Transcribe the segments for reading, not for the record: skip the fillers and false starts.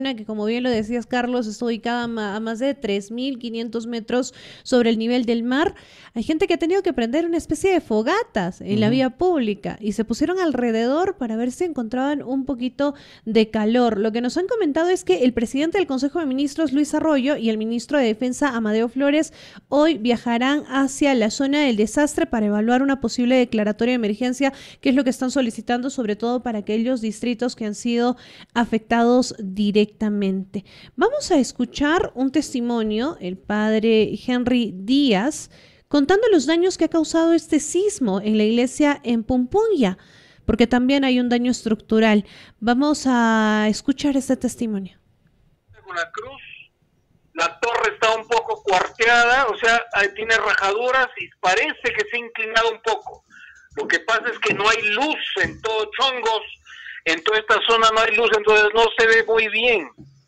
que, como bien lo decías, Carlos, está ubicada a más de 3.500 metros sobre el nivel del mar. Hay gente que ha tenido que prender una especie de fogatas en la vía pública y se pusieron alrededor para ver si encontraban un poquito de calor. Lo que nos han comentado es que el presidente del Consejo de Ministros, Luis Arroyo, y el ministro de Defensa, Amadeo Flores, hoy viajarán hacia la zona del desastre para evaluar una posible declaratoria de emergencia, que es lo que están solicitando, sobre todo para aquellos distritos que han sido afectados directamente. Vamos a escuchar un testimonio, el padre Henry Díaz, contando los daños que ha causado este sismo en la iglesia en Pumpunya, porque también hay un daño estructural. Vamos a escuchar este testimonio. Con la cruz, la torre está un poco cuarteada, o sea, tiene rajaduras y parece que se ha inclinado un poco. Lo que pasa es que no hay luz en todo Chongos. En toda esta zona no hay luz, entonces no se ve muy bien.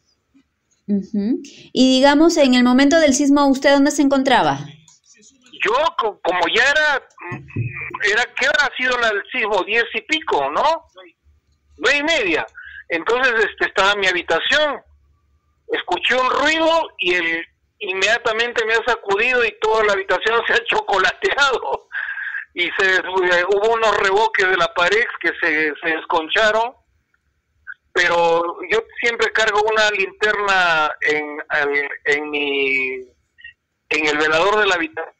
Y digamos, en el momento del sismo, ¿usted dónde se encontraba? Yo, como ya ¿qué habrá sido el sismo? 10 y pico, ¿no? 9:30. Entonces estaba en mi habitación, escuché un ruido y inmediatamente me ha sacudido y toda la habitación se ha chocolateado. Y hubo unos revoques de la pared que se desconcharon, pero yo siempre cargo una linterna en el velador de la habitación,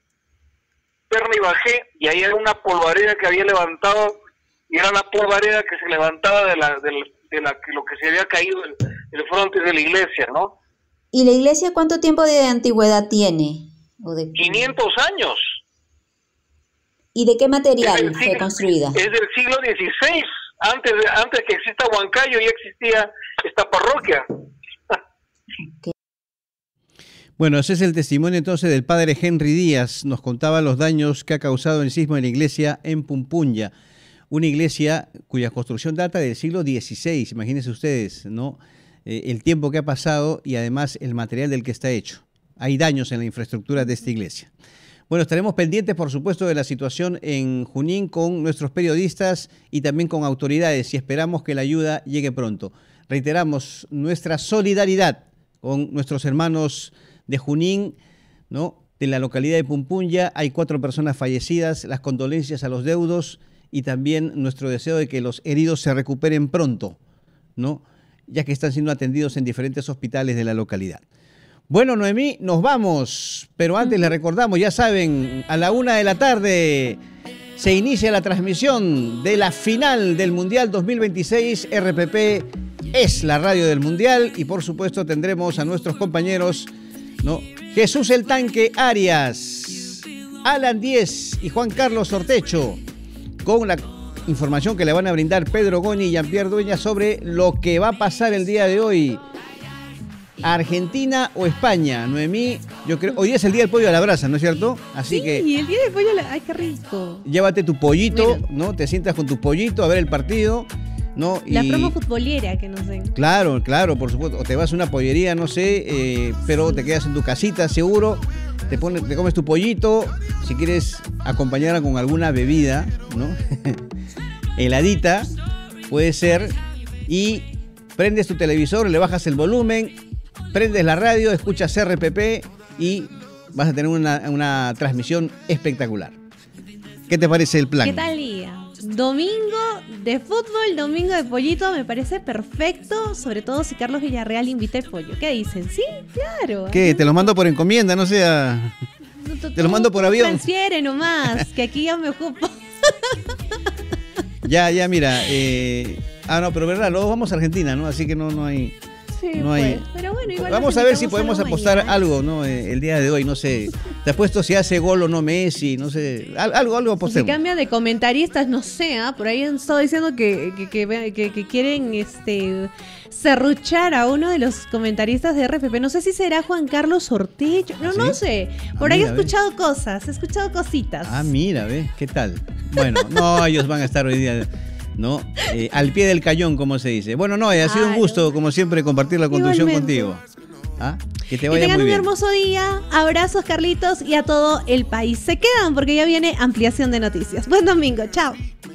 y bajé, y ahí era una polvareda que había levantado, y era la polvareda que se levantaba de lo que se había caído el frontis de la iglesia, ¿no? ¿Y la iglesia cuánto tiempo de antigüedad tiene? 500 años. ¿Y de qué material fue construida? Es del siglo XVI. Antes que exista Huancayo ya existía esta parroquia. Okay. Bueno, ese es el testimonio entonces del padre Henry Díaz. Nos contaba los daños que ha causado el sismo en la iglesia en Pumpunya. Una iglesia cuya construcción data del siglo XVI. Imagínense ustedes, ¿no? El tiempo que ha pasado y además el material del que está hecho. Hay daños en la infraestructura de esta iglesia. Bueno, estaremos pendientes, por supuesto, de la situación en Junín con nuestros periodistas y también con autoridades y esperamos que la ayuda llegue pronto. Reiteramos nuestra solidaridad con nuestros hermanos de Junín, ¿no? De la localidad de Pumpunya. Hay 4 personas fallecidas, las condolencias a los deudos y también nuestro deseo de que los heridos se recuperen pronto, ¿no? Ya que están siendo atendidos en diferentes hospitales de la localidad. Bueno, Noemí, nos vamos, pero antes les recordamos, ya saben, a la 1:00 p.m. se inicia la transmisión de la final del Mundial 2026. RPP es la radio del Mundial y por supuesto tendremos a nuestros compañeros, ¿no? Jesús el Tanque Arias, Alan Díez y Juan Carlos Ortecho, con la información que le van a brindar Pedro Goni y Jean-Pierre Dueñas sobre lo que va a pasar el día de hoy. ¿Argentina o España? Noemí, yo creo, hoy es el día del pollo a la brasa, ¿no es cierto? Así sí, que y el día del pollo a la... ¡Ay, qué rico! Llévate tu pollito, mira, ¿no? Te sientas con tu pollito a ver el partido, ¿no? La promo futbolera que nos den. Claro, por supuesto. O te vas a una pollería, no sé, pero te quedas en tu casita, seguro. Te comes tu pollito, si quieres acompañarla con alguna bebida, ¿no? Heladita, puede ser. Y prendes tu televisor, le bajas el volumen, prendes la radio, escuchas RPP y vas a tener una transmisión espectacular. ¿Qué te parece el plan? ¿Qué tal día? Domingo de fútbol, domingo de pollito, me parece perfecto, sobre todo si Carlos Villarreal invita el pollo. ¿Qué dicen? Sí, claro. ¿Qué? ¿Te lo mando por encomienda? No sea... ¿Te lo mando por avión? Transfiere nomás, que aquí ya me ocupo. Ya, mira. No, pero verdad, luego vamos a Argentina, ¿no? Así que no hay... Sí, no hay... Pero bueno, igual vamos a ver si podemos apostar algo, ¿no? El día de hoy, no sé. Te apuesto si hace gol o no Messi, no sé. Algo apostemos. Si cambia de comentaristas, no sé, por ahí han estado diciendo que quieren serruchar a uno de los comentaristas de RPP. No sé si será Juan Carlos Ortecho. No, ¿sí? No sé. Por ahí he escuchado cosas, he escuchado cositas. Mira, ¿ves? ¿Qué tal? Bueno, no, ellos van a estar hoy día... ¿no? Al pie del cañón, como se dice. Bueno, no, ha sido un gusto, como siempre, compartir la conducción contigo. Que te vaya muy bien. Que tengan un hermoso día. Abrazos, Carlitos, y a todo el país. Se quedan porque ya viene ampliación de noticias. Buen domingo, chao.